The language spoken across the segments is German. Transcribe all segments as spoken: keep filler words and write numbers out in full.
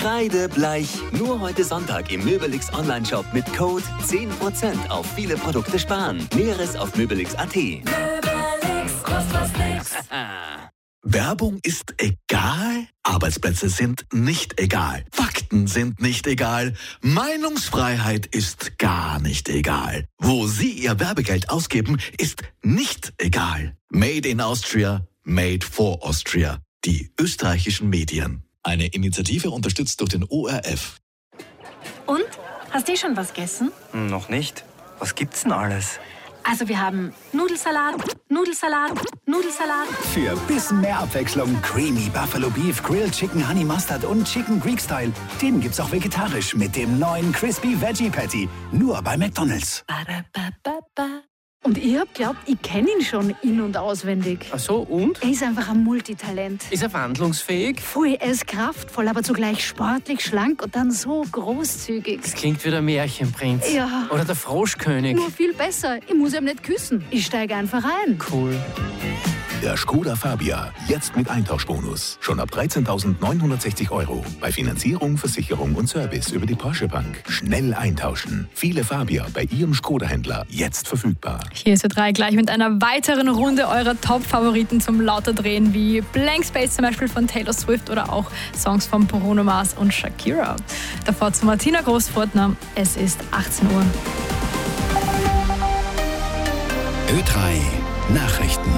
Kreidebleich. Nur heute Sonntag im Möbelix Online-Shop mit Code zehn Prozent auf viele Produkte sparen. Näheres auf möbelix punkt at. Möbelix, kostet was nix. Werbung ist egal? Arbeitsplätze sind nicht egal. Fakten sind nicht egal. Meinungsfreiheit ist gar nicht egal. Wo Sie Ihr Werbegeld ausgeben, ist nicht egal. Made in Austria, made for Austria. Die österreichischen Medien. Eine Initiative unterstützt durch den O R F. Und? Hast du schon was gegessen? Noch nicht. Was gibt's denn alles? Also wir haben Nudelsalat, Nudelsalat, Nudelsalat. Für ein bisschen mehr Abwechslung Creamy Buffalo Beef, Grilled Chicken Honey Mustard und Chicken Greek Style. Den gibt's auch vegetarisch mit dem neuen Crispy Veggie Patty. Nur bei McDonald's. Und ich hab glaubt, ich kenne ihn schon in- und auswendig. Ach so, und? Er ist einfach ein Multitalent. Ist er wandlungsfähig? Voll, er ist kraftvoll, aber zugleich sportlich, schlank und dann so großzügig. Das klingt wie der Märchenprinz. Ja. Oder der Froschkönig. Nur viel besser. Ich muss ihm nicht küssen. Ich steige einfach ein. Cool. Der Skoda Fabia, jetzt mit Eintauschbonus. Schon ab dreizehntausendneunhundertsechzig Euro. Bei Finanzierung, Versicherung und Service über die Porsche Bank. Schnell eintauschen. Viele Fabia bei Ihrem Skoda-Händler jetzt verfügbar. Hier ist Ö drei gleich mit einer weiteren Runde eurer Top-Favoriten zum Lauterdrehen, wie Blank Space zum Beispiel von Taylor Swift oder auch Songs von Bruno Mars und Shakira. Davor zu Martina Großfurtner. Es ist achtzehn Uhr. Ö drei Nachrichten.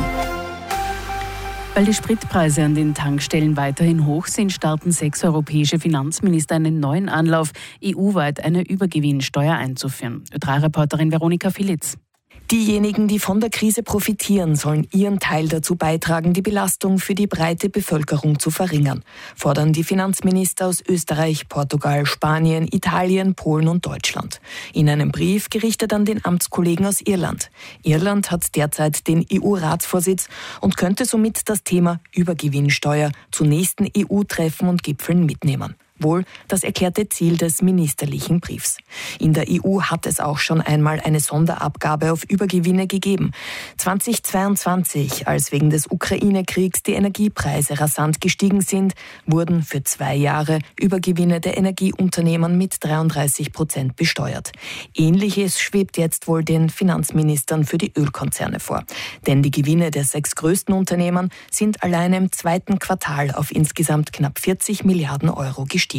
Weil die Spritpreise an den Tankstellen weiterhin hoch sind, starten sechs europäische Finanzminister einen neuen Anlauf, E U-weit eine Übergewinnsteuer einzuführen. Ö drei Reporterin Veronika Filitz. Diejenigen, die von der Krise profitieren, sollen ihren Teil dazu beitragen, die Belastung für die breite Bevölkerung zu verringern, fordern die Finanzminister aus Österreich, Portugal, Spanien, Italien, Polen und Deutschland. In einem Brief gerichtet an den Amtskollegen aus Irland. Irland hat derzeit den E U-Ratsvorsitz und könnte somit das Thema Übergewinnsteuer zu nächsten E U-Treffen und Gipfeln mitnehmen. Wohl das erklärte Ziel des ministerlichen Briefs. In der E U hat es auch schon einmal eine Sonderabgabe auf Übergewinne gegeben. zweitausendzweiundzwanzig, als wegen des Ukraine-Kriegs die Energiepreise rasant gestiegen sind, wurden für zwei Jahre Übergewinne der Energieunternehmen mit dreiunddreißig Prozent besteuert. Ähnliches schwebt jetzt wohl den Finanzministern für die Ölkonzerne vor. Denn die Gewinne der sechs größten Unternehmen sind allein im zweiten Quartal auf insgesamt knapp vierzig Milliarden Euro gestiegen.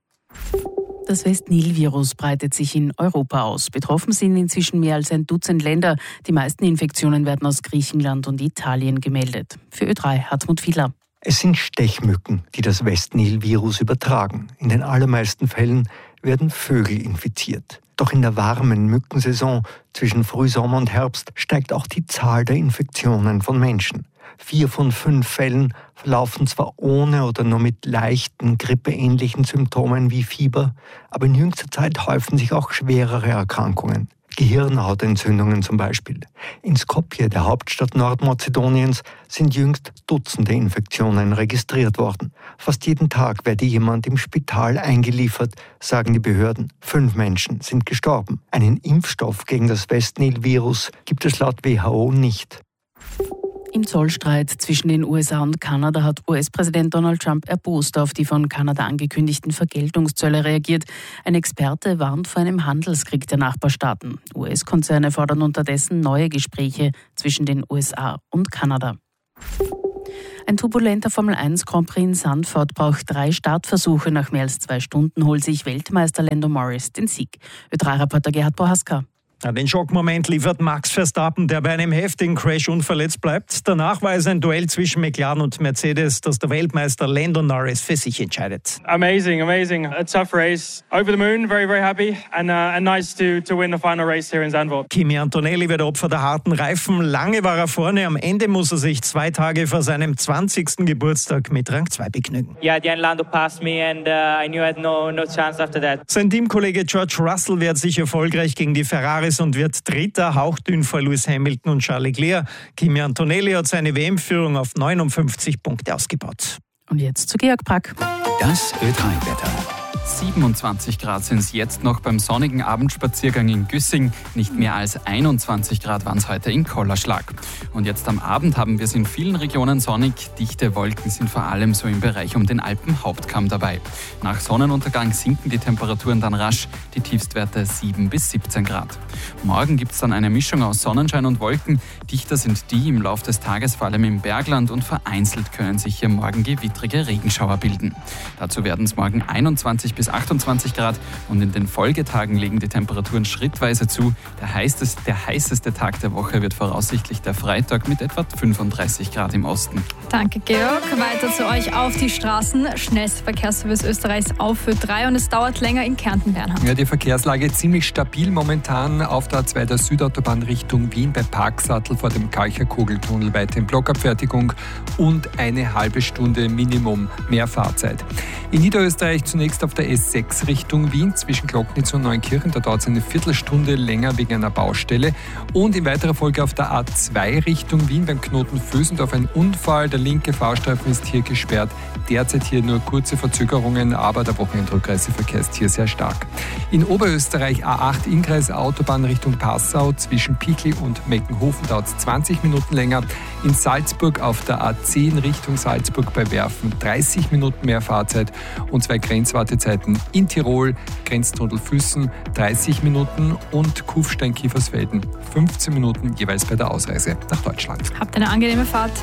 Das West-Nil-Virus breitet sich in Europa aus. Betroffen sind inzwischen mehr als ein Dutzend Länder. Die meisten Infektionen werden aus Griechenland und Italien gemeldet. Für Ö drei Hartmut Fiedler. Es sind Stechmücken, die das West-Nil-Virus übertragen. In den allermeisten Fällen werden Vögel infiziert. Doch in der warmen Mückensaison zwischen Frühsommer und Herbst steigt auch die Zahl der Infektionen von Menschen. Vier von fünf Fällen verlaufen zwar ohne oder nur mit leichten, grippeähnlichen Symptomen wie Fieber, aber in jüngster Zeit häufen sich auch schwerere Erkrankungen. Gehirnhautentzündungen zum Beispiel. In Skopje, der Hauptstadt Nordmazedoniens, sind jüngst Dutzende Infektionen registriert worden. Fast jeden Tag werde jemand im Spital eingeliefert, sagen die Behörden. Fünf Menschen sind gestorben. Einen Impfstoff gegen das West-Nil-Virus gibt es laut W H O nicht. Im Zollstreit zwischen den U S A und Kanada hat U S-Präsident Donald Trump erbost auf die von Kanada angekündigten Vergeltungszölle reagiert. Ein Experte warnt vor einem Handelskrieg der Nachbarstaaten. U S-Konzerne fordern unterdessen neue Gespräche zwischen den U S A und Kanada. Ein turbulenter Formel eins Grand Prix in Zandvoort braucht drei Startversuche. Nach mehr als zwei Stunden holt sich Weltmeister Lando Norris den Sieg. Ö drei Reporter Gerhard Bohaska. Den Schockmoment liefert Max Verstappen, der bei einem heftigen Crash unverletzt bleibt. Danach war es ein Duell zwischen McLaren und Mercedes, das der Weltmeister Lando Norris für sich entscheidet. Amazing, amazing. A tough race. Over the moon, very, very happy. And, uh, and nice to, to win the final race here in Zandvoort. Kimi Antonelli wird Opfer der harten Reifen. Lange war er vorne, am Ende muss er sich zwei Tage vor seinem zwanzigsten Geburtstag mit Rang zwei begnügen. Yeah, at the end Lando passed me and uh, I knew I had no, no chance after that. Sein Teamkollege George Russell wehrt sich erfolgreich gegen die Ferraris und wird Dritter, hauchdünn vor Lewis Hamilton und Charles Leclerc. Kimi Antonelli hat seine W M-Führung auf neunundfünfzig Punkte ausgebaut. Und jetzt zu Georg Brack. Das Ö drei Wetter. siebenundzwanzig Grad sind es jetzt noch beim sonnigen Abendspaziergang in Güssing. Nicht mehr als einundzwanzig Grad waren es heute in Kollerschlag. Und jetzt am Abend haben wir es in vielen Regionen sonnig. Dichte Wolken sind vor allem so im Bereich um den Alpenhauptkamm dabei. Nach Sonnenuntergang sinken die Temperaturen dann rasch. Die Tiefstwerte sieben bis siebzehn Grad. Morgen gibt es dann eine Mischung aus Sonnenschein und Wolken. Dichter sind die im Laufe des Tages, vor allem im Bergland, und vereinzelt können sich hier morgen gewittrige Regenschauer bilden. Dazu werden es morgen einundzwanzig bis achtundzwanzig Grad und in den Folgetagen legen die Temperaturen schrittweise zu. Der heißeste, der heißeste Tag der Woche wird voraussichtlich der Freitag mit etwa fünfunddreißig Grad im Osten. Danke, Georg. Weiter zu euch auf die Straßen. Schnellster Verkehrsservice Österreichs auf für drei und es dauert länger in Kärnten-Bernhard. Ja, die Verkehrslage ziemlich stabil momentan auf der A zwei der Südautobahn Richtung Wien bei Parksattel vor dem Kalcher-Kugeltunnel, weiterhin Blockabfertigung und eine halbe Stunde Minimum mehr Fahrzeit. In Niederösterreich zunächst auf der S sechs Richtung Wien zwischen Glocknitz und Neunkirchen. Da dauert es eine Viertelstunde länger wegen einer Baustelle. Und in weiterer Folge auf der A zwei Richtung Wien beim Knoten Vösendorf ein Unfall. Der linke Fahrstreifen ist hier gesperrt. Derzeit hier nur kurze Verzögerungen, aber der Wochenendrückreiseverkehr ist hier sehr stark. In Oberösterreich A acht Innkreis Autobahn Richtung Passau zwischen Pickl und Meckenhofen dauert es zwanzig Minuten länger. In Salzburg auf der A zehn Richtung Salzburg bei Werfen dreißig Minuten mehr Fahrzeit und zwei Grenzwartezeiten in Tirol, Grenztunnel Füssen dreißig Minuten und Kufstein-Kiefersfelden fünfzehn Minuten jeweils bei der Ausreise nach Deutschland. Habt eine angenehme Fahrt.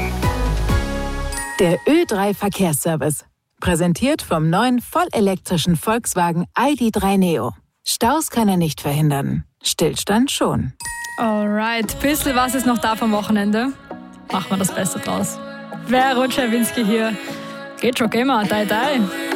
Der Ö drei Verkehrsservice. Präsentiert vom neuen vollelektrischen Volkswagen I D drei Neo. Staus kann er nicht verhindern. Stillstand schon. Alright, bisschen was ist noch da vom Wochenende. Machen wir das Beste draus. Wer Rutschewinski hier? Geht schon, gehen wir. Dai, dai.